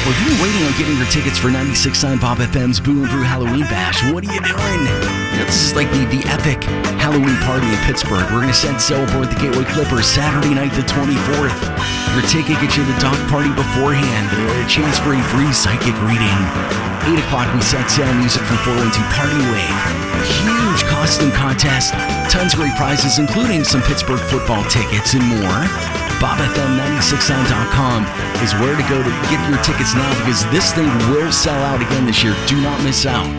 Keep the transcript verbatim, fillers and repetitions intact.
Well, if you're waiting on getting your tickets for ninety-six point nine Bob F M's Boo and Brew Halloween Bash, what are you doing? You know, this is like the, the epic Halloween party in Pittsburgh. We're going to send sail aboard the Gateway Clipper Saturday night the twenty-fourth. Your ticket gets you the dog party beforehand, a chance for a free psychic reading. eight o'clock, we set sail music from four one two Party Wave. Huge costume contest, tons of great prizes, including some Pittsburgh football tickets and more. Bob F M nine six nine dot com is where to go to get your tickets now, because this thing will sell out again this year. Do not miss out.